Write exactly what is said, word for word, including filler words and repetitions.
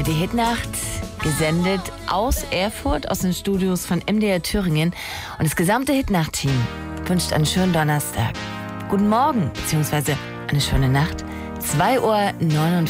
A R D Hitnacht, gesendet aus Erfurt, aus den Studios von M D R Thüringen. Und das gesamte Hitnacht-Team wünscht einen schönen Donnerstag. Guten Morgen, beziehungsweise eine schöne Nacht. zwei Uhr neunundvierzig.